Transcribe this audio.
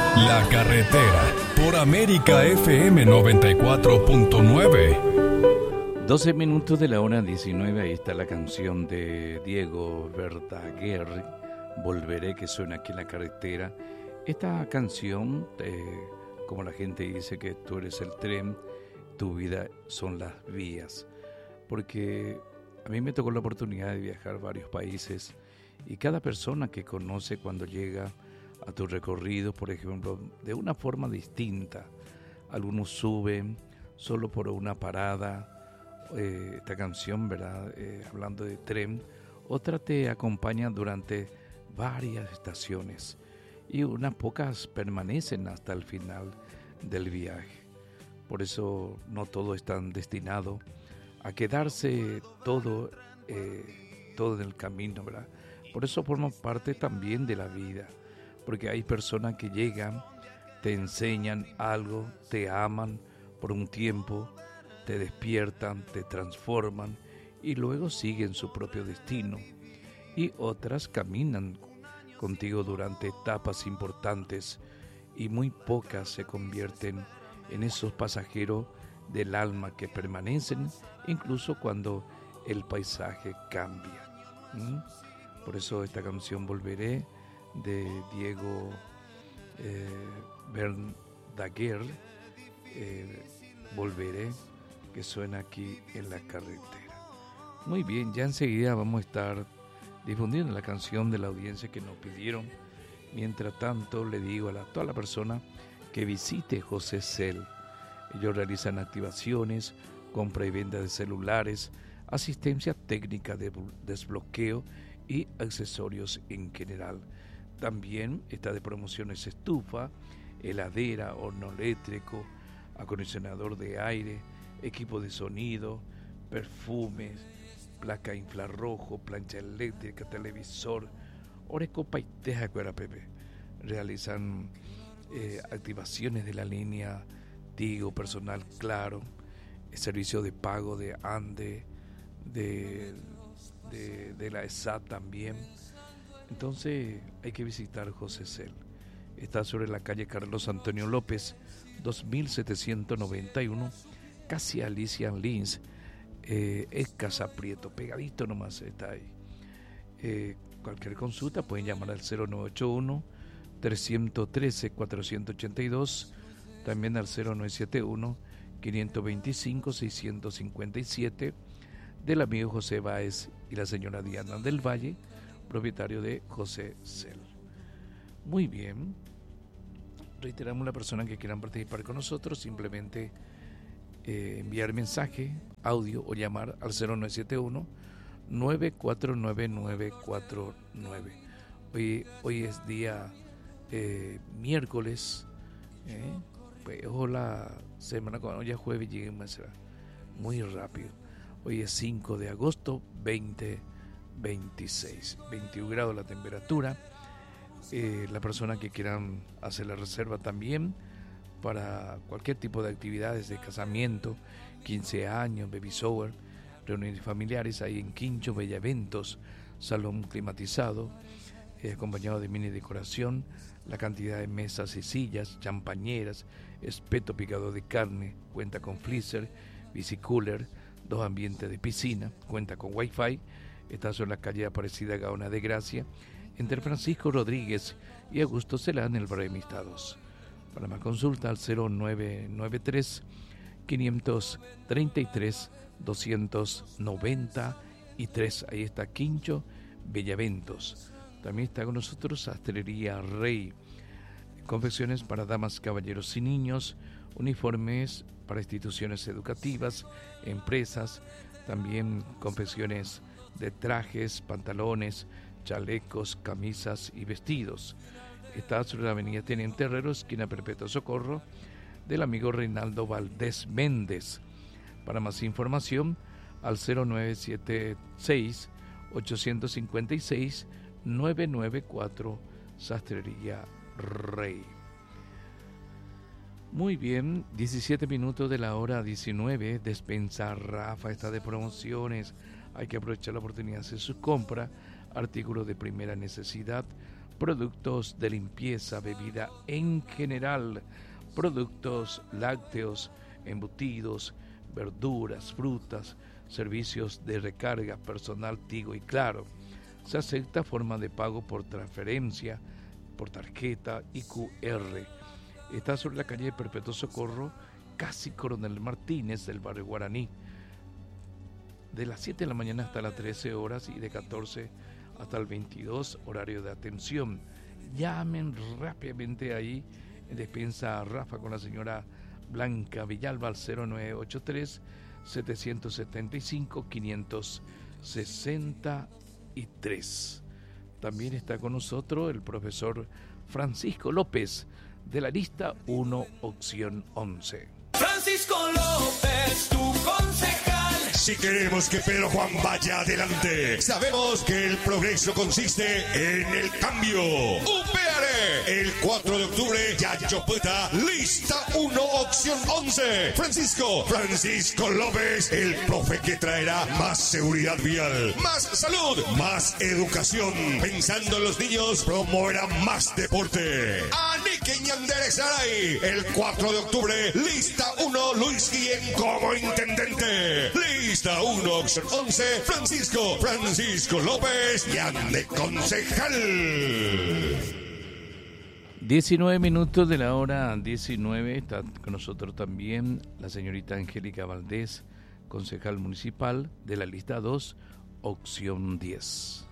La Carretera, por América FM 94.9. 12 minutos de la hora 19, ahí está la canción de Diego Verdaguer, Volveré, que suena aquí en La Carretera. Esta canción, como la gente dice que tú eres el tren, tu vida son las vías. Porque a mí me tocó la oportunidad de viajar a varios países y cada persona que conoce cuando llega a tu recorrido, por ejemplo, de una forma distinta. Algunos suben solo por una parada, esta canción, ¿verdad? Hablando de tren. Otra te acompaña durante varias estaciones y unas pocas permanecen hasta el final del viaje. Por eso no todo es tan destinado a quedarse todo en el camino, ¿verdad? Por eso forma parte también de la vida, porque hay personas que llegan, te enseñan algo, te aman por un tiempo, te despiertan, te transforman y luego siguen su propio destino. Y otras caminan contigo durante etapas importantes y muy pocas se convierten en esos pasajeros del alma que permanecen incluso cuando el paisaje cambia. Por eso esta canción Volveré de Diego Verdaguer, Volveré, que suena aquí en La Carretera. Muy bien, ya enseguida vamos a estar difundiendo la canción de la audiencia que nos pidieron. Mientras tanto, le digo a toda la persona que visite José Cel. Ellos realizan activaciones, compra y venta de celulares, asistencia técnica de desbloqueo y accesorios en general. También está de promociones estufa, heladera, horno eléctrico, acondicionador de aire, equipo de sonido, perfumes, placa infrarrojo, plancha eléctrica, televisor, orecopa y teja cuera Pepe. Realizan activaciones de la línea Tigo, personal Claro, servicio de pago de ANDE, de la ESAT también. Entonces hay que visitar José Cel. Está sobre la calle Carlos Antonio López, 2791, casi Alicia Lins, es Casa Prieto, pegadito nomás está ahí. Cualquier consulta pueden llamar al 0981-313-482, también al 0971-525-657, del amigo José Báez y la señora Diana del Valle, propietario de José Cel. Muy bien, reiteramos a la persona que quieran participar con nosotros, simplemente enviar mensaje, audio o llamar al 0971-949-949. Hoy es día miércoles, pues ojalá semana cuando ya jueves llegue más muy rápido. Hoy es 5 de agosto 2026, 21 grados la temperatura. La persona que quieran hacer la reserva también para cualquier tipo de actividades de casamiento, 15 años, baby shower, reuniones familiares, ahí en Quincho, Bella Eventos, salón climatizado, acompañado de mini decoración, la cantidad de mesas y sillas, champañeras, espeto picado de carne, cuenta con freezer, bicicooler, 2 ambientes de piscina, cuenta con wifi. Está sobre la calle Aparecida Gaona de Gracia, entre Francisco Rodríguez y Augusto Celán, en el barrio de Mistados. Para más consulta al 0993-533-293. Ahí está Quincho, Bellaventos. También está con nosotros Sastrería Rey. Confecciones para damas, caballeros y niños, uniformes para instituciones educativas, empresas, también confecciones de trajes, pantalones, chalecos, camisas y vestidos. Está sobre la avenida Teniente Herrero, esquina Perpetuo Socorro, del amigo Reinaldo Valdés Méndez. Para más información, al 0976-856-994, Sastrería Rey. Muy bien, 17 minutos de la hora 19, Despensa Rafa está de promociones. Hay que aprovechar la oportunidad de hacer su compra, artículos de primera necesidad, productos de limpieza, bebida en general, productos lácteos, embutidos, verduras, frutas, servicios de recarga personal Tigo y Claro. Se acepta forma de pago por transferencia, por tarjeta y QR. Está sobre la calle Perpetuo Socorro, casi Coronel Martínez del barrio Guaraní. De las 7 de la mañana hasta las 13 horas y de 14 hasta el 22, horario de atención. Llamen rápidamente ahí en Despensa Rafa con la señora Blanca Villalba al 0983 775 563. También está con nosotros el profesor Francisco López de la lista 1, opción 11. Francisco López, tu concejal. Si queremos que Pedro Juan vaya adelante, sabemos que el progreso consiste en el cambio. UPR, el 4 de octubre, Yayo Pueta, lista 1, opción 11. Francisco López, el profe que traerá más seguridad vial, más salud, más educación. Pensando en los niños, promoverá más deporte. Anique Ñandere Saray, el 4 de octubre, lista 1, Luis Guillén como intendente. Lista 1, opción 11, Francisco López, Ñande concejal. 19 minutos de la hora 19, está con nosotros también la señorita Angélica Valdés, concejal municipal de la lista 2, opción 10.